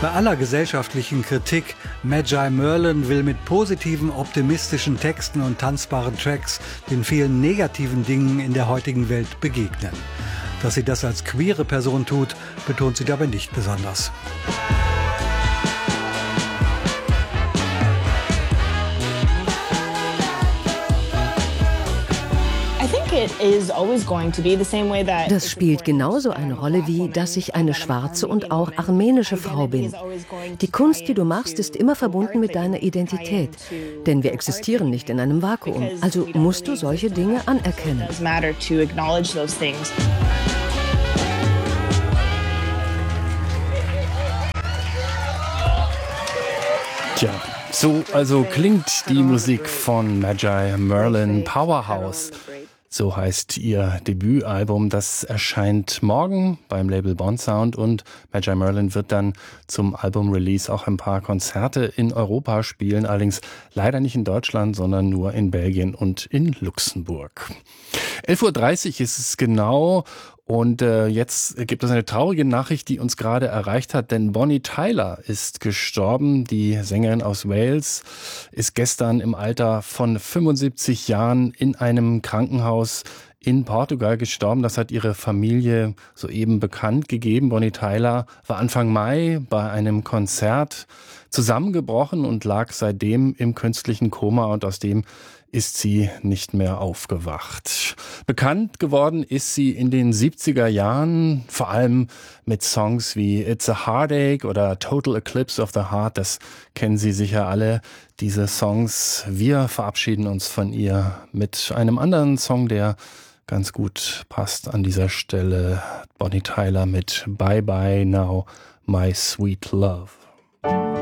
Bei aller gesellschaftlichen Kritik, Magi Merlin will mit positiven, optimistischen Texten und tanzbaren Tracks den vielen negativen Dingen in der heutigen Welt begegnen. Dass sie das als queere Person tut, betont sie dabei nicht besonders. Das spielt genauso eine Rolle wie, dass ich eine schwarze und auch armenische Frau bin. Die Kunst, die du machst, ist immer verbunden mit deiner Identität. Denn wir existieren nicht in einem Vakuum. Also musst du solche Dinge anerkennen. Tja, so also klingt die Musik von Magi Merlin. Powerhouse. So heißt ihr Debütalbum. Das erscheint morgen beim Label Bond Sound und Magi Merlin wird dann zum Album-Release auch ein paar Konzerte in Europa spielen. Allerdings leider nicht in Deutschland, sondern nur in Belgien und in Luxemburg. 11:30 Uhr ist es genau. Und jetzt gibt es eine traurige Nachricht, die uns gerade erreicht hat, denn Bonnie Tyler ist gestorben. Die Sängerin aus Wales ist gestern im Alter von 75 Jahren in einem Krankenhaus in Portugal gestorben. Das hat ihre Familie soeben bekannt gegeben. Bonnie Tyler war Anfang Mai bei einem Konzert zusammengebrochen und lag seitdem im künstlichen Koma und aus dem ist sie nicht mehr aufgewacht. Bekannt geworden ist sie in den 70er Jahren, vor allem mit Songs wie It's a Heartache oder Total Eclipse of the Heart. Das kennen Sie sicher alle, diese Songs. Wir verabschieden uns von ihr mit einem anderen Song, der ganz gut passt an dieser Stelle. Bonnie Tyler mit Bye Bye Now, My Sweet Love.